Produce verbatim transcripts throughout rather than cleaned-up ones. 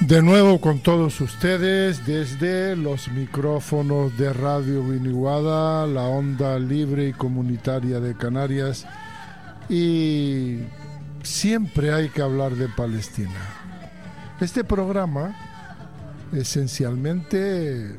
De nuevo con todos ustedes desde los micrófonos de Radio Guiniguada, la onda libre y comunitaria de Canarias, y siempre hay que hablar de Palestina. Este programa esencialmente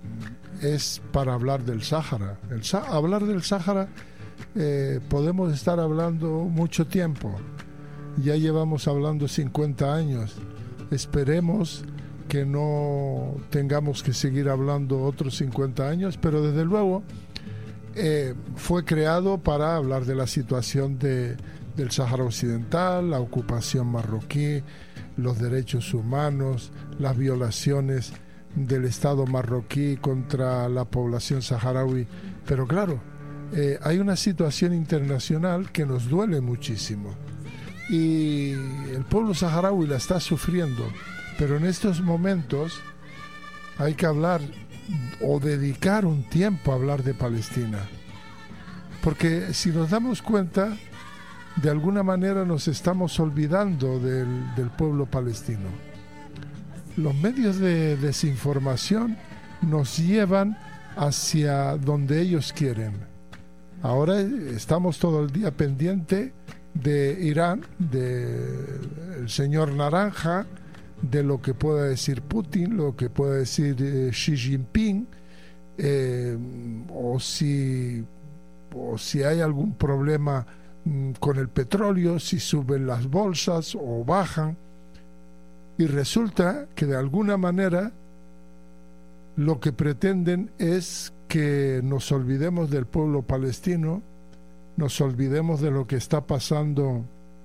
es para hablar del Sáhara. El, hablar del Sáhara eh, podemos estar hablando mucho tiempo, ya llevamos hablando cincuenta años. Esperemos que no tengamos que seguir hablando otros cincuenta años, pero desde luego eh, fue creado para hablar de la situación de, del Sáhara Occidental, la ocupación marroquí, los derechos humanos, las violaciones del Estado marroquí contra la población saharaui. Pero claro, eh, hay una situación internacional que nos duele muchísimo. Y el pueblo saharaui la está sufriendo, pero en estos momentos hay que hablar o dedicar un tiempo a hablar de Palestina, porque si nos damos cuenta, de alguna manera nos estamos olvidando del, del pueblo palestino. Los medios de desinformación nos llevan hacia donde ellos quieren. Ahora estamos todo el día pendiente de Irán, del señor Naranja, de lo que pueda decir Putin, lo que pueda decir eh, Xi Jinping, eh, o si o si hay algún problema mm, con el petróleo, si suben las bolsas o bajan. Y resulta que de alguna manera lo que pretenden es que nos olvidemos del pueblo palestino, nos olvidemos de lo que está pasando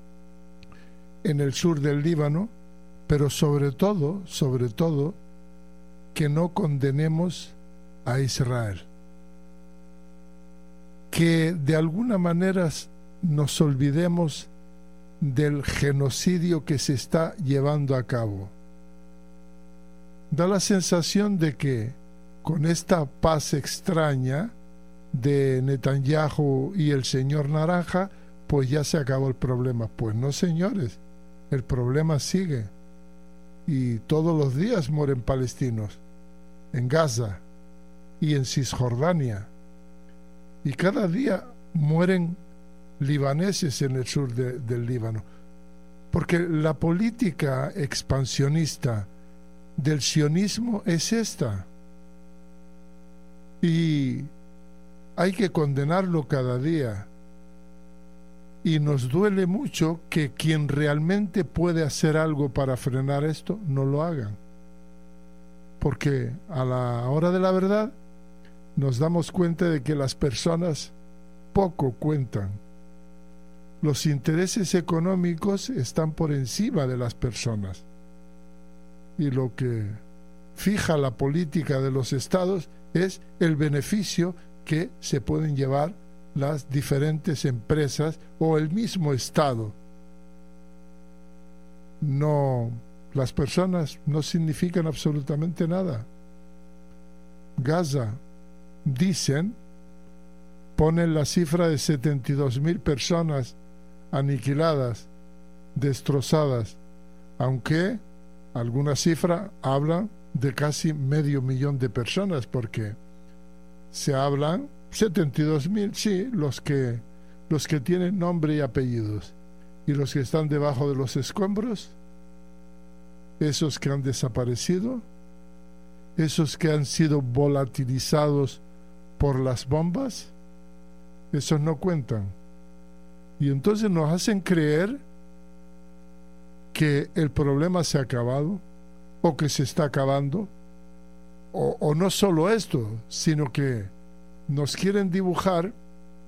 en el sur del Líbano, pero sobre todo, sobre todo, que no condenemos a Israel. Que de alguna manera nos olvidemos del genocidio que se está llevando a cabo. Da la sensación de que con esta paz extraña de Netanyahu y el señor Naranja, pues ya se acabó el problema. Pues no, señores, el problema sigue. Y todos los días mueren palestinos en Gaza y en Cisjordania. Y cada día mueren libaneses en el sur de, del Líbano. Porque la política expansionista del sionismo es esta. Y hay que condenarlo cada día. Y nos duele mucho que quien realmente puede hacer algo para frenar esto, no lo hagan. Porque a la hora de la verdad nos damos cuenta de que las personas poco cuentan. Los intereses económicos están por encima de las personas. Y lo que fija la política de los estados es el beneficio que se pueden llevar las diferentes empresas o el mismo Estado. No, las personas no significan absolutamente nada. Gaza, dicen, ponen la cifra de setenta y dos mil personas aniquiladas, destrozadas, aunque alguna cifra habla de casi medio millón de personas, porque se hablan setenta y dos mil, sí, los que, los que tienen nombre y apellidos, y los que están debajo de los escombros, esos que han desaparecido, esos que han sido volatilizados por las bombas, esos no cuentan. Y entonces nos hacen creer que el problema se ha acabado, o que se está acabando, o, o no solo esto, sino que nos quieren dibujar